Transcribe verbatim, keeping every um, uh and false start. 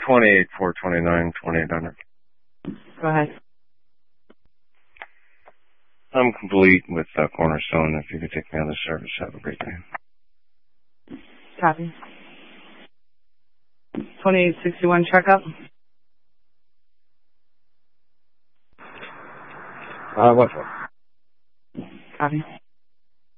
twenty-eight four twenty-nine, twenty-eight hundred. Go ahead. I'm complete with uh, Cornerstone. If you could take me out of service, have a great day. Copy. twenty-eight sixty-one checkup. Uh, what for? Copy.